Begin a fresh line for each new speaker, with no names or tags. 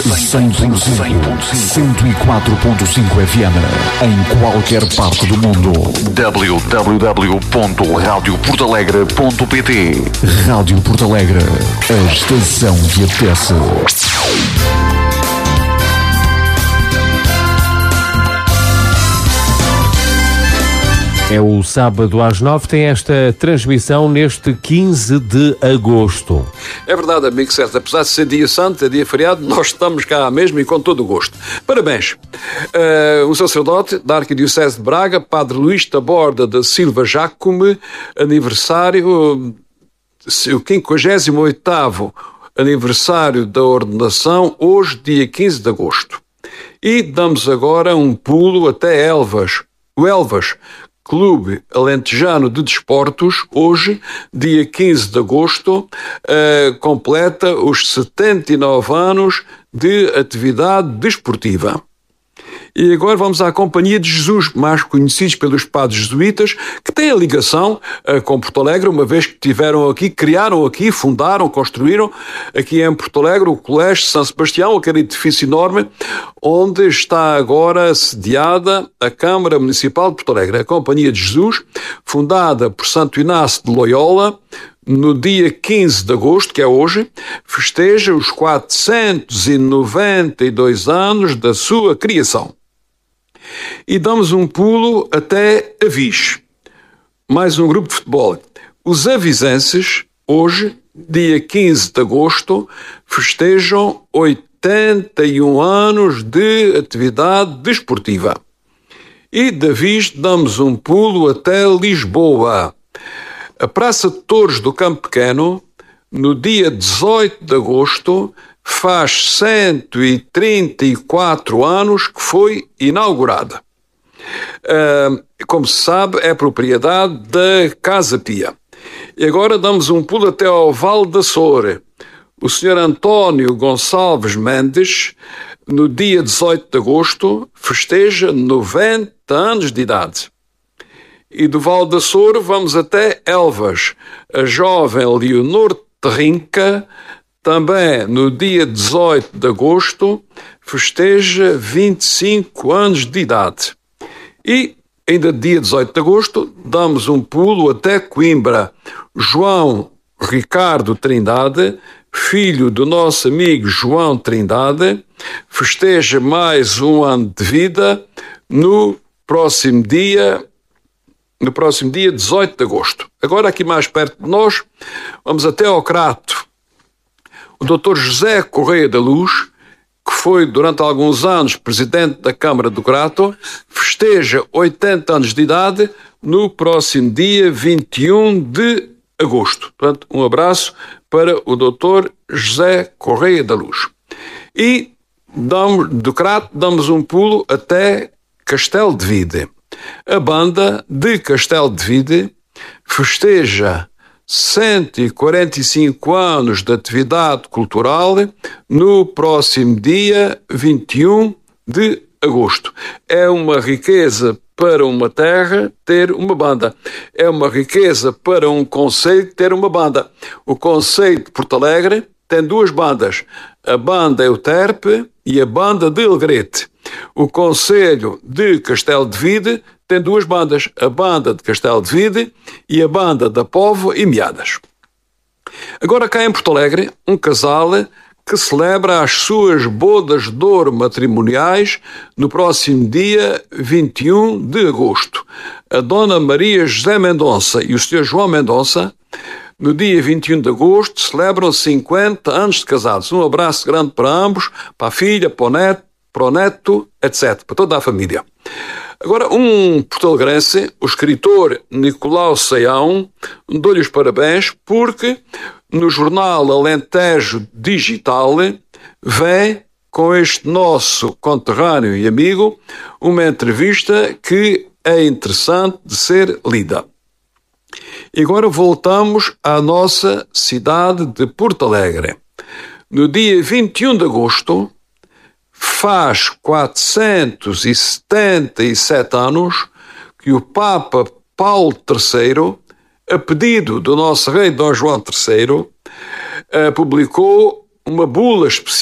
100.5, 104.5 FM, em qualquer parte do mundo. www.radioportalegre.pt. Rádio Porto Alegre, a estação que apetece.
É o sábado às 9, tem esta transmissão neste 15 de agosto.
É verdade, amigo certo. Apesar de ser dia santo, é dia feriado, nós estamos cá mesmo e com todo o gosto. Parabéns. Um sacerdote da Arquidiocese de Braga, Padre Luís Taborda da Silva Jacome, aniversário, o 58º aniversário da ordenação, hoje, dia 15 de agosto. E damos agora um pulo até Elvas. O Elvas Clube Alentejano de Desportos, hoje, dia 15 de agosto, completa os 79 anos de atividade desportiva. E agora vamos à Companhia de Jesus, mais conhecidos pelos padres jesuítas, que têm a ligação com Porto Alegre, uma vez que tiveram aqui, criaram aqui, fundaram, construíram aqui em Porto Alegre o Colégio São Sebastião, aquele edifício enorme, onde está agora sediada a Câmara Municipal de Porto Alegre. A Companhia de Jesus, fundada por Santo Inácio de Loyola, no dia 15 de agosto, que é hoje, festeja os 492 anos da sua criação. E damos um pulo até Avis, mais um grupo de futebol. Os avisenses, hoje, dia 15 de agosto, festejam 81 anos de atividade desportiva. E de Avis damos um pulo até Lisboa. A Praça de Touros do Campo Pequeno, no dia 18 de agosto, faz 134 anos que foi inaugurada. Como se sabe, é propriedade da Casa Pia. E agora damos um pulo até ao Val da Soura. O Sr. António Gonçalves Mendes, no dia 18 de agosto, festeja 90 anos de idade. E do Val da Soura vamos até Elvas. A jovem Leonor Terrinca, também no dia 18 de agosto, festeja 25 anos de idade. E, ainda dia 18 de agosto, damos um pulo até Coimbra. João Ricardo Trindade, filho do nosso amigo João Trindade, festeja mais um ano de vida no próximo dia 18 de agosto. Agora, aqui mais perto de nós, vamos até ao Crato. O Dr. José Correia da Luz, que foi durante alguns anos presidente da Câmara do Crato, festeja 80 anos de idade no próximo dia 21 de agosto. Portanto, um abraço para o Dr. José Correia da Luz. E do Crato damos um pulo até Castelo de Vide. A banda de Castelo de Vide festeja 145 anos de atividade cultural no próximo dia 21 de agosto. É uma riqueza para uma terra ter uma banda. É uma riqueza para um concelho ter uma banda. O concelho de Porto Alegre tem duas bandas. A banda Euterpe e a banda de Alegrete. O concelho de Castelo de Vide tem duas bandas, a banda de Castelo de Vide e a banda da Póvoa e Meadas. Agora cá em Porto Alegre, um casal que celebra as suas bodas de ouro matrimoniais no próximo dia 21 de agosto. A Dona Maria José Mendonça e o Sr. João Mendonça, no dia 21 de agosto, celebram 50 anos de casados. Um abraço grande para ambos, para a filha, para o neto, etc., para toda a família. Agora, um porto-alegrense, o escritor Nicolau Saião, dou-lhe os parabéns porque no jornal Alentejo Digital vem com este nosso conterrâneo e amigo uma entrevista que é interessante de ser lida. E agora voltamos à nossa cidade de Porto Alegre. No dia 21 de agosto, faz 477 anos que o Papa Paulo III, a pedido do nosso rei Dom João III, publicou uma bula especial